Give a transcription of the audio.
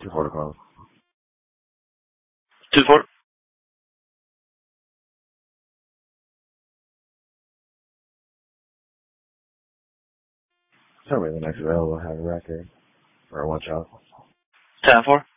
2-4 to call. 2-4. Tell me the next available. Have a record. Or 1 shot. 10-4.